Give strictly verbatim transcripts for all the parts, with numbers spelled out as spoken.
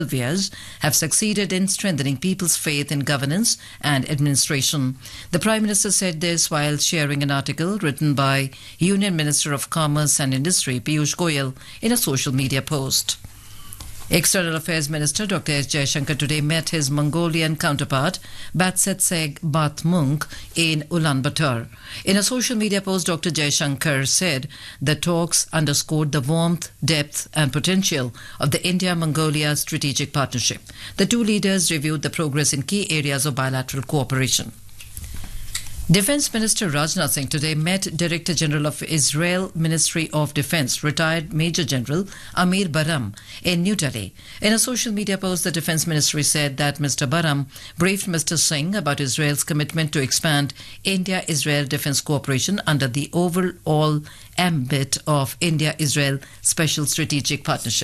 years have succeeded in strengthening people's faith in governance and administration. The Prime Minister said this while sharing an article written by Union Minister of Commerce and Industry Piyush Goyal in a social media post. External Affairs Minister Doctor S. Jaishankar today met his Mongolian counterpart Batsetseg Batmunk in Ulaanbaatar. In a social media post, Doctor Jaishankar said the talks underscored the warmth, depth and potential of the India-Mongolia strategic partnership. The two leaders reviewed the progress in key areas of bilateral cooperation. Defence Minister Rajnath Singh today met Director General of Israel Ministry of Defence, retired Major General Amir Baram, in New Delhi. In a social media post, the Defence Ministry said that Mister Baram briefed Mister Singh about Israel's commitment to expand India-Israel defence cooperation under the overall ambit of India-Israel Special Strategic Partnership.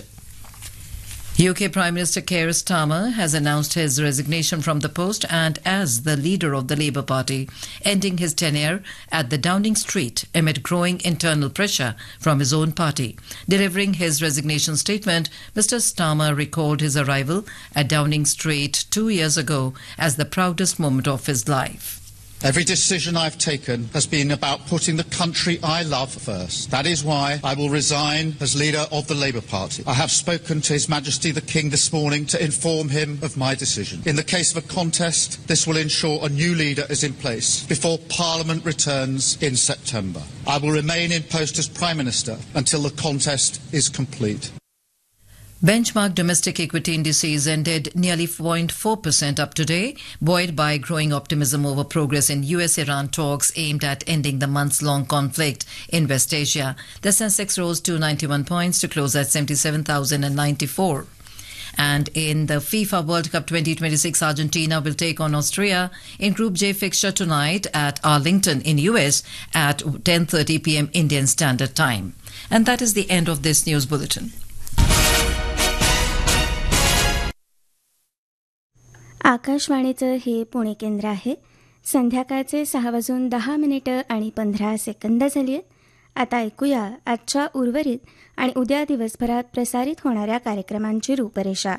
U K Prime Minister Keir Starmer has announced his resignation from the post and as the leader of the Labour Party, ending his tenure at the Downing Street amid growing internal pressure from his own party. Delivering his resignation statement, Mister Starmer recalled his arrival at Downing Street two years ago as the proudest moment of his life. Every decision I've taken has been about putting the country I love first. That is why I will resign as leader of the Labour Party. I have spoken to His Majesty the King this morning to inform him of my decision. In the case of a contest, this will ensure a new leader is in place before Parliament returns in September. I will remain in post as Prime Minister until the contest is complete. Benchmark domestic equity indices ended nearly zero point four percent up today, buoyed by growing optimism over progress in U S Iran talks aimed at ending the months-long conflict in West Asia. The Sensex rose to ninety-one points to close at seventy-seven thousand ninety-four. And in the FIFA World Cup twenty twenty-six, Argentina will take on Austria in Group J fixture tonight at Arlington in U S at ten thirty p m Indian Standard Time. And that is the end of this news bulletin. आकाशवाणीचं हे पुणे केंद्र आहे. संध्याकाळचे सहा वाजून दहा मिनिटं आणि पंधरा सेकंद झाली आहेत. आता ऐकूया आजच्या उर्वरित आणि उद्या दिवसभरात प्रसारित होणाऱ्या कार्यक्रमांची रूपरेषा.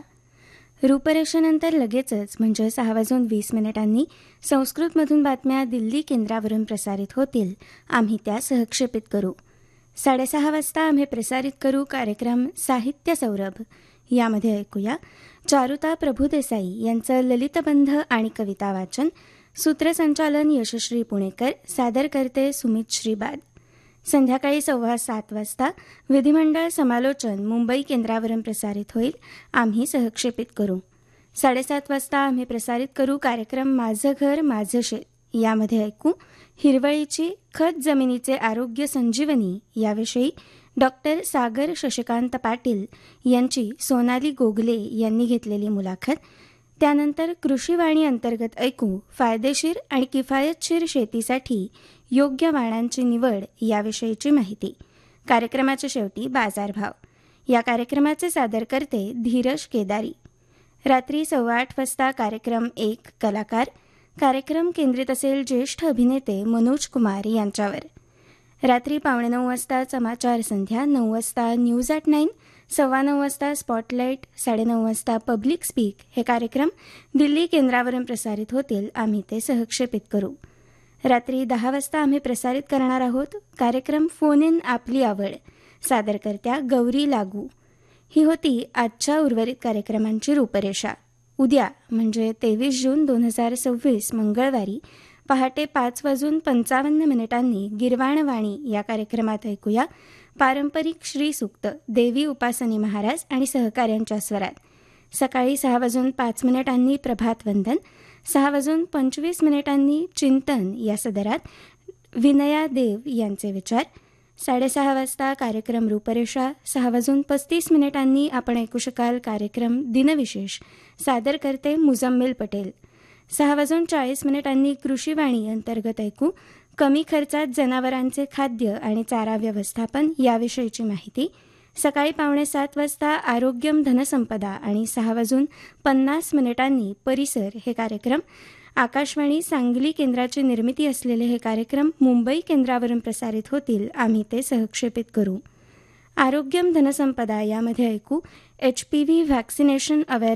रूपरेषेनंतर लगेचच म्हणजे सहा वाजून वीस मिनिटांनी संस्कृतमधून बातम्या दिल्ली केंद्रावरून प्रसारित होतील. आम्ही त्या सहक्षेपित करू. साडेसहा वाजता आम्ही प्रसारित करू कार्यक्रम साहित्य सौरभ. यामध्ये ऐकूया चारुता प्रभुदेसाई यांचं ललितबंध आणि कविता वाचन. सूत्रसंचालन यशश्री पुणेकर. सादर करते सुमित श्रीबाद. संध्याकाळी सव्वा सात वाजता विधिमंडळ समालोचन मुंबई केंद्रावरून प्रसारित होईल. आम्ही सहक्षेपित करू. साडेसात वाजता आम्ही प्रसारित करू कार्यक्रम माझं घर माझं शेत. यामध्ये ऐकू हिरवळीची खत जमिनीचे आरोग्य संजीवनी याविषयी डॉक्टर सागर शशिकांत पाटील यांची सोनाली गोगले यांनी घेतलेली मुलाखत. त्यानंतर कृषीवाणी अंतर्गत ऐकू फायदेशीर आणि किफायतशीर शेतीसाठी योग्य वाणांची निवड याविषयीची माहिती. कार्यक्रमाच्या शेवटी बाजारभाव. या कार्यक्रमाचे सादर करते धीरज केदारी. रात्री सव्वा आठ वाजता कार्यक्रम एक कलाकार. कार्यक्रम केंद्रित असेल ज्येष्ठ अभिनेते मनोज कुमार यांच्यावर. रात्री पावणे नऊ वाजता समाचार संध्या. नऊ वाजता न्यूज ॲट नाईन. सव्वा नऊ वाजता स्पॉटलाईट. साडेनऊ वाजता पब्लिक स्पीक हे कार्यक्रम दिल्ली केंद्रावरून प्रसारित होतील. आम्ही ते सहक्षेपित करू. रात्री दहा वाजता आम्ही प्रसारित करणार आहोत कार्यक्रम फोन इन आपली आवड. सादरकर्त्या गौरी लागू. ही होती आजच्या उर्वरित कार्यक्रमांची रूपरेषा. उद्या म्हणजे तेवीस जून दोन हजार सव्वीस मंगळवारी पहाटे पाच वाजून पंचावन्न मिनिटांनी गिरवाणवाणी या कार्यक्रमात ऐकूया पारंपरिक श्रीसूक्त देवी उपासनी महाराज आणि सहकार्यांच्या स्वरात. सकाळी सहा वाजून पाच मिनिटांनी प्रभात वंदन. सहा वाजून पंचवीस मिनिटांनी चिंतन या सदरात विनया देव यांचे विचार. साडेसहा वाजता कार्यक्रम रूपरेषा. सहा वाजून पस्तीस मिनिटांनी आपण ऐकू शकाल कार्यक्रम दिनविशेष. सादर करते मुजम्मिल पटेल. सहा वाजून चाळीस मिनिटांनी कृषीवाणी अंतर्गत ऐकू कमी खर्चात जनावरांचे खाद्य आणि चारा व्यवस्थापन याविषयीची माहिती. सकाळी पावणे सात वाजता आरोग्यम धनसंपदा आणि सहा वाजून पन्नास मिनिटांनी परिसर हे कार्यक्रम. आकाशवाणी सांगली केंद्राची निर्मिती असलेले हे कार्यक्रम मुंबई केंद्रावरून प्रसारित होतील. आम्ही ते सहक्षेपित करू. आरोग्यम धनसंपदा यामध्ये ऐकू H P V vaccination awareness